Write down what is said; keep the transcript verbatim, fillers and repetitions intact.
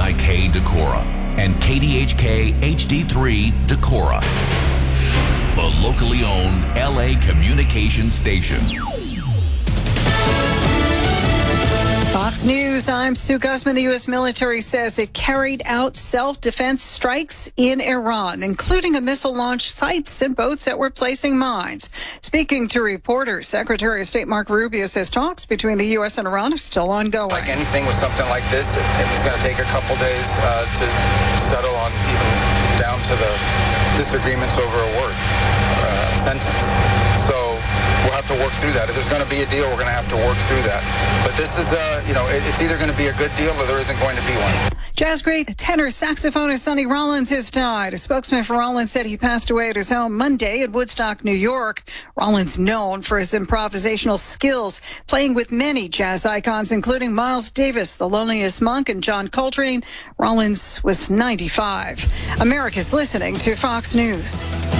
I K Decorah and K D H K H D three Decorah, the locally owned L A communications station. Fox News, I'm Sue Guzman. The U S military says it carried out self-defense strikes in Iran, including a missile launch sites and boats that were placing mines. Speaking to reporters, Secretary of State Mark Rubio says talks between the U S and Iran are still ongoing. Like anything with something like this, it, it's going to take a couple days uh, to settle on, even down to the disagreements over a word, uh, sentence. So we'll have to work through that. If there's going to be a deal, we're going to have to work through that. But this is, uh, you know, it, it's either going to be a good deal or there isn't going to be one. Jazz great tenor saxophonist Sonny Rollins has died. A spokesman for Rollins said he passed away at his home Monday in Woodstock, New York. Rollins, known for his improvisational skills, playing with many jazz icons, including Miles Davis, The Loneliest Monk, and John Coltrane. Rollins was ninety-five. America's listening to Fox News.